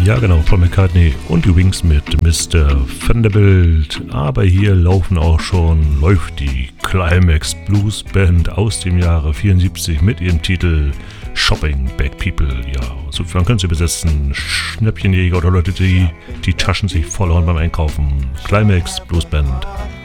Ja genau, Paul McCartney und die Wings mit Mr. Vanderbilt. Aber hier läuft die Climax Blues Band aus dem Jahre 74 mit ihrem Titel Shopping Bag People. Ja, so man könnte sie besetzen. Schnäppchenjäger oder Leute, die Taschen sich vollhauen beim Einkaufen. Climax Blues Band.